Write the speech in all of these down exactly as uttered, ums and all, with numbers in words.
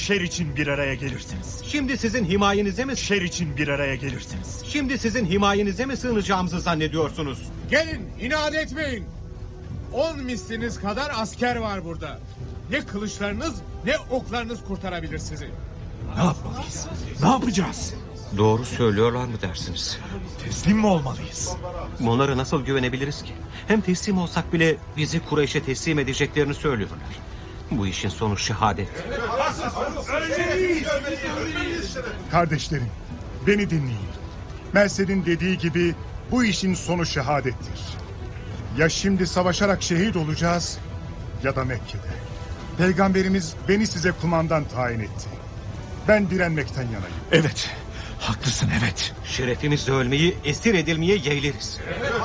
Şer için bir araya gelirsiniz. Şimdi sizin himayenize mi... Şer için bir araya gelirsiniz. Şimdi sizin himayenize mi sığınacağımızı zannediyorsunuz? Gelin, inat etmeyin. On misliniz kadar asker var burada. Ne kılıçlarınız ne oklarınız kurtarabilir sizi. Ne yapmalıyız? Ne yapacağız? Doğru söylüyorlar mı dersiniz? Teslim mi olmalıyız? Bunlara nasıl güvenebiliriz ki? Hem teslim olsak bile bizi Kureyş'e teslim edeceklerini söylüyorlar. Bu işin sonu şehadet. Kardeşlerim, beni dinleyin. Mersed'in dediği gibi bu işin sonu şehadettir. Ya şimdi savaşarak şehit olacağız ya da Mekke'de. Peygamberimiz beni size kumandan tayin etti. Ben direnmekten yanayım. Evet, haklısın evet. Şerefimizle ölmeyi, esir edilmeye yeğleriz.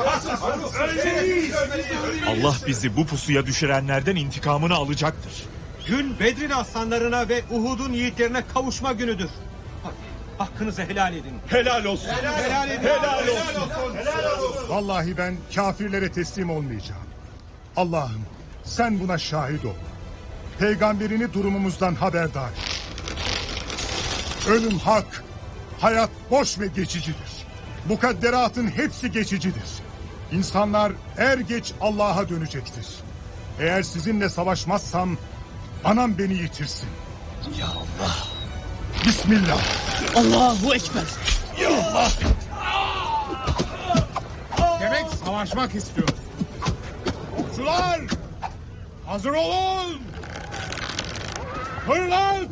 Allah bizi bu pusuya düşürenlerden intikamını alacaktır. Gün Bedir'in aslanlarına ve Uhud'un yiğitlerine kavuşma günüdür. Hakkınızı helal edin. Helal olsun. Helal, helal edin. Helal olsun. Helal olsun. Vallahi ben kafirlere teslim olmayacağım. Allah'ım sen buna şahit ol. Peygamberini durumumuzdan haberdar. Ölüm hak, hayat boş ve geçicidir. Mukadderatın hepsi geçicidir. İnsanlar er geç Allah'a dönecektir. Eğer sizinle savaşmazsam anam beni yitirsin. Ya Allah. Bismillah. Allahu Ekber. Ya Allah. Demek savaşmak istiyoruz. Okçular! Hazır olun! Fırlat!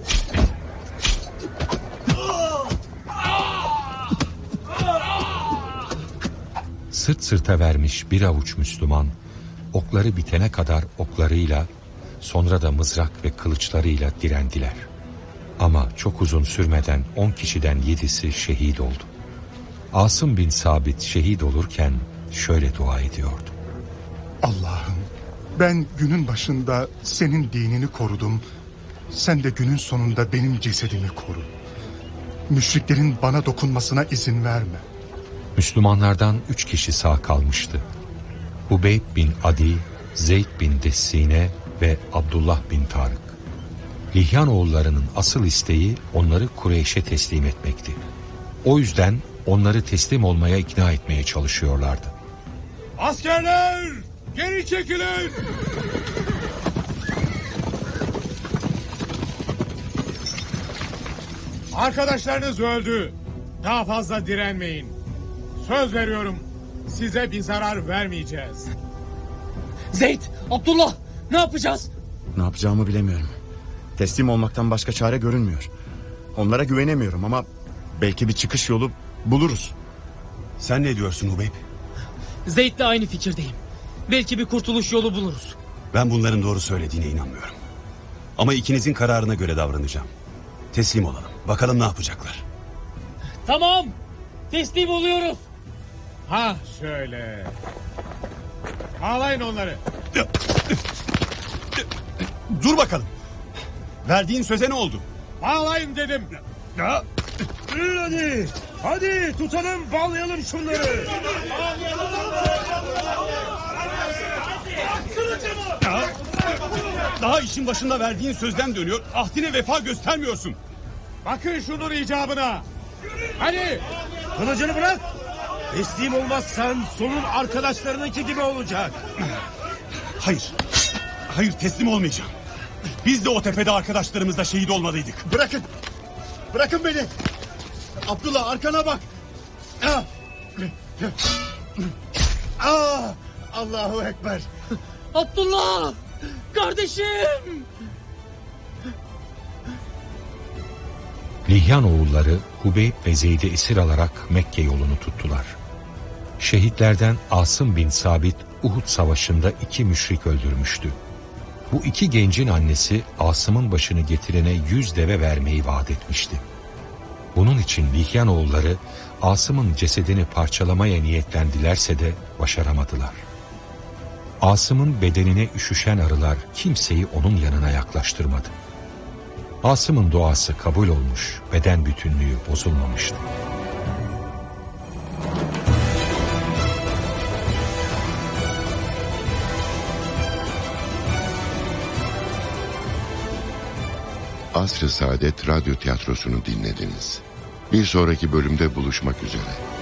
Sırt sırta vermiş bir avuç Müslüman, okları bitene kadar oklarıyla, sonra da mızrak ve kılıçlarıyla direndiler. Ama çok uzun sürmeden on kişiden yedisi şehit oldu. Asım bin Sabit şehit olurken şöyle dua ediyordu. Allah'ım ben günün başında senin dinini korudum. Sen de günün sonunda benim cesedimi koru. Müşriklerin bana dokunmasına izin verme. Müslümanlardan üç kişi sağ kalmıştı. Hubeyb bin Adi, Zeyd bin Dessine ve Abdullah bin Tarık. Lihyan oğullarının asıl isteği onları Kureyş'e teslim etmekti. O yüzden onları teslim olmaya ikna etmeye çalışıyorlardı. Askerler! Geri çekilin! Arkadaşlarınız öldü. Daha fazla direnmeyin. Söz veriyorum. Size bir zarar vermeyeceğiz. Zeyd, Abdullah ne yapacağız? Ne yapacağımı bilemiyorum. Teslim olmaktan başka çare görünmüyor. Onlara güvenemiyorum ama belki bir çıkış yolu buluruz. Sen ne diyorsun Hubeyb? Zeyd'le aynı fikirdeyim. Belki bir kurtuluş yolu buluruz. Ben bunların doğru söylediğine inanmıyorum. Ama ikinizin kararına göre davranacağım. Teslim olalım. Bakalım ne yapacaklar. Tamam. Teslim oluyoruz. Ha şöyle. Bağlayın onları. Dur bakalım. Verdiğin söze ne oldu? Bağlayın dedim. Ya. Hadi. Hadi tutalım, bağlayalım şunları. Daha, daha işin başında verdiğin sözden dönüyor. Ahdine vefa göstermiyorsun. Bakın şunun icabına. Hadi. Kılıcını bırak. Teslim olmazsan sonun arkadaşlarınınki gibi olacak. Hayır. Hayır, teslim olmayacağım. Biz de o tepede arkadaşlarımızla şehit olmalıydık. Bırakın. Bırakın beni. Abdullah arkana bak. Ah. Ah. Allahu Ekber. Abdullah! Kardeşim! Lihyan oğulları Hubeyb ve Zeyd'i esir alarak Mekke yolunu tuttular. Şehitlerden Asım bin Sabit Uhud savaşında iki müşrik öldürmüştü. Bu iki gencin annesi Asım'ın başını getirene yüz deve vermeyi vaat etmişti. Bunun için Lihyan oğulları Asım'ın cesedini parçalamaya niyetlendilerse de başaramadılar. Asım'ın bedenine üşüşen arılar kimseyi onun yanına yaklaştırmadı. Asım'ın duası kabul olmuş, beden bütünlüğü bozulmamıştı. Asr-ı Saadet Radyo Tiyatrosu'nu dinlediniz. Bir sonraki bölümde buluşmak üzere.